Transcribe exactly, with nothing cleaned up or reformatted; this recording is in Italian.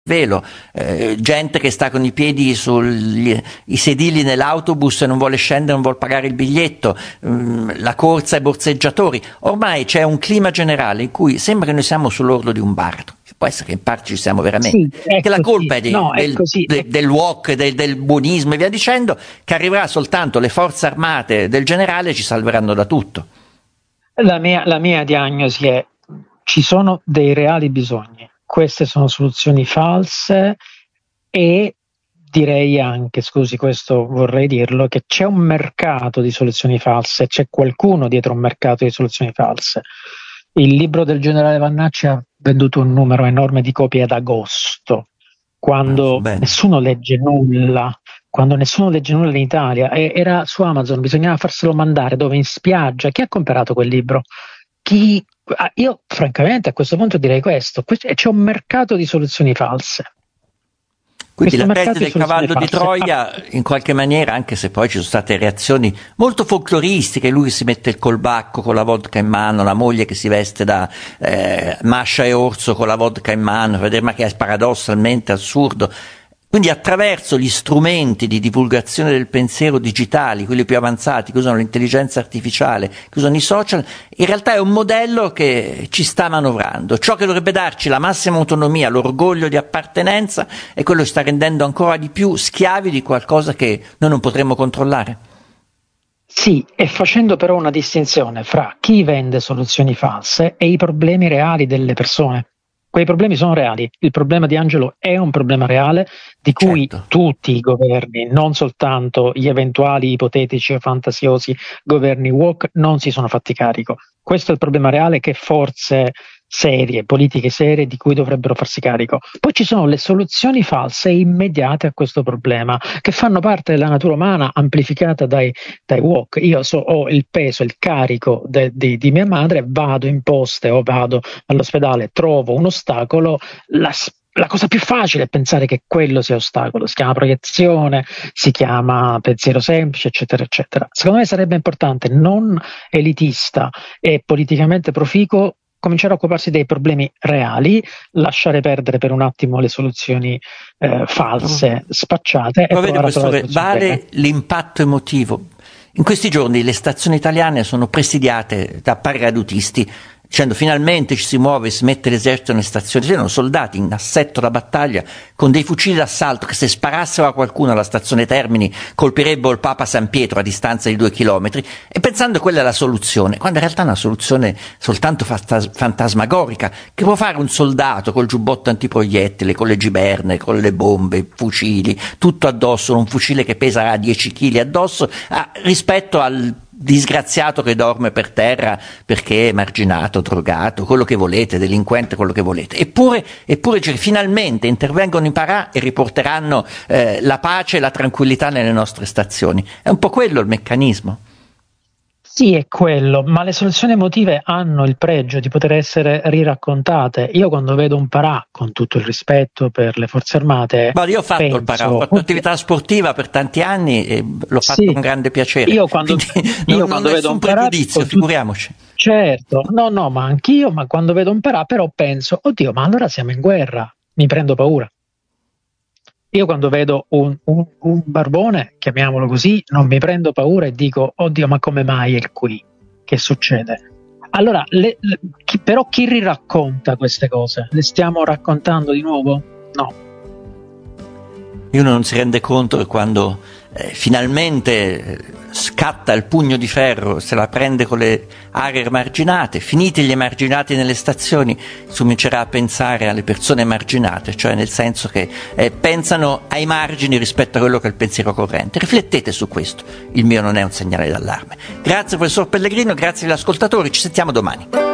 velo, eh, gente che sta con i piedi sui sedili nell'autobus e non vuole scendere, non vuole pagare il biglietto, mh, la corsa ai borseggiatori. Ormai c'è un clima generale in cui sembra che noi siamo sull'orlo di un baratro. Può essere che in parte ci siamo veramente, sì, è che la colpa è, di, no, del, è così, de, del walk, del, del buonismo e via dicendo, che arriverà soltanto le forze armate del generale ci salveranno da tutto. La mia, la mia diagnosi è: ci sono dei reali bisogni, queste sono soluzioni false, e direi anche, scusi, questo vorrei dirlo, che c'è un mercato di soluzioni false, c'è qualcuno dietro un mercato di soluzioni false. Il libro del generale Vannacci ha venduto un numero enorme di copie ad agosto, quando ah, nessuno legge nulla, quando nessuno legge nulla in Italia, e era su Amazon, bisognava farselo mandare, dove in spiaggia. Chi ha comprato quel libro? Chi? Io francamente a questo punto direi questo: c'è un mercato di soluzioni false. Quindi Questo la tesi del cavallo di Troia, in qualche maniera, anche se poi ci sono state reazioni molto folcloristiche, lui si mette il colbacco con la vodka in mano, la moglie che si veste da eh, Mascia e Orso con la vodka in mano, vedere, ma che è paradossalmente assurdo. Quindi attraverso gli strumenti di divulgazione del pensiero digitali, quelli più avanzati, che usano l'intelligenza artificiale, che usano i social, in realtà è un modello che ci sta manovrando. Ciò che dovrebbe darci la massima autonomia, l'orgoglio di appartenenza, è quello che sta rendendo ancora di più schiavi di qualcosa che noi non potremmo controllare. Sì, e facendo però una distinzione fra chi vende soluzioni false e i problemi reali delle persone. Quei problemi sono reali. Il problema di Angelo è un problema reale di cui certo. tutti i governi, non soltanto gli eventuali ipotetici o fantasiosi governi woke, non si sono fatti carico. Questo è il problema reale che forze serie, politiche serie di cui dovrebbero farsi carico. Poi ci sono le soluzioni false e immediate a questo problema, che fanno parte della natura umana amplificata dai, dai woke. Io so, ho il peso, il carico de, de, di mia madre, vado in poste o vado all'ospedale, trovo un ostacolo, la La cosa più facile è pensare che quello sia ostacolo, si chiama proiezione, si chiama pensiero semplice, eccetera, eccetera. Secondo me sarebbe importante, non elitista e politicamente proficuo, cominciare a occuparsi dei problemi reali, lasciare perdere per un attimo le soluzioni eh, false, spacciate. Però e vede, professore, vale l'impatto emotivo. In questi giorni le stazioni italiane sono presidiate da paracadutisti, dicendo finalmente ci si muove, si mette l'esercito nelle stazioni, c'erano soldati in assetto da battaglia con dei fucili d'assalto che se sparassero a qualcuno alla stazione Termini colpirebbero il Papa San Pietro a distanza di due chilometri, e pensando che quella è la soluzione, quando in realtà è una soluzione soltanto fantas- fantasmagorica, che può fare un soldato col giubbotto antiproiettile, con le giberne, con le bombe, fucili, tutto addosso, un fucile che pesa dieci chili addosso, ah, rispetto al disgraziato che dorme per terra perché è emarginato, drogato, quello che volete, delinquente, quello che volete. Eppure, eppure cioè, finalmente intervengono i parà e riporteranno eh, la pace e la tranquillità nelle nostre stazioni. È un po' quello il meccanismo. Sì, è quello, ma le soluzioni emotive hanno il pregio di poter essere riraccontate. Io quando vedo un parà, con tutto il rispetto per le forze armate, ma io ho fatto penso, il parà, ho fatto attività sportiva per tanti anni e l'ho fatto sì, con grande piacere. Io quando, io non, quando non vedo un pregiudizio, parà, figuriamoci. Certo, no, no, ma anch'io, ma quando vedo un parà però penso, oddio, ma allora siamo in guerra, mi prendo paura. Io quando vedo un, un, un barbone, chiamiamolo così, non mi prendo paura e dico, oddio, ma come mai è qui? Che succede? Allora, le, le, chi, però chi riracconta queste cose? Le stiamo raccontando di nuovo? No. E uno non si rende conto che quando eh, finalmente eh, scatta il pugno di ferro, se la prende con le aree emarginate, finiti gli emarginati nelle stazioni, si comincerà a pensare alle persone emarginate, cioè nel senso che eh, pensano ai margini rispetto a quello che è il pensiero corrente. Riflettete su questo, il mio non è un segnale d'allarme. Grazie professor Pellegrino, grazie agli ascoltatori, ci sentiamo domani.